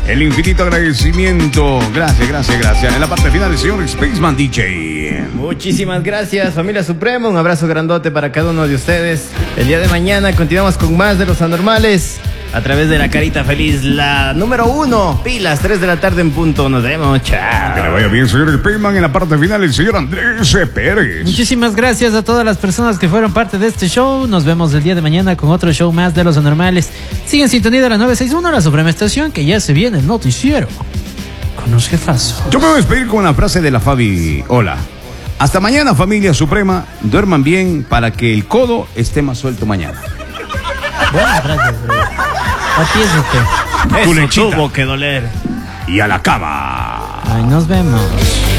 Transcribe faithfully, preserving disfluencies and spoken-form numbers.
El infinito agradecimiento. Gracias, gracias, gracias. En la parte final, el señor Spaceman D J. Muchísimas gracias, familia Suprema. Un abrazo grandote para cada uno de ustedes. El día de mañana continuamos con más de Los Anormales a través de la carita feliz, la número uno. Pilas, tres de la tarde en punto. Nos vemos, chao. Que le vaya bien, señor Spaceman. En la parte final, el señor Andrés Pérez. Muchísimas gracias a todas las personas que fueron parte de este show. Nos vemos el día de mañana con otro show más de Los Anormales. Sigue en sintonía de la nueve sesenta y uno, la Suprema Estación, que ya se viene el noticiero con los jefazos. Yo me voy a despedir con una frase de la Fabi. Hola. Hasta mañana, familia Suprema. Duerman bien para que el codo esté más suelto mañana. Buenas gracias, bro. Atiéndete. Eso tuvo que doler. Y a la cama. Ay, nos vemos.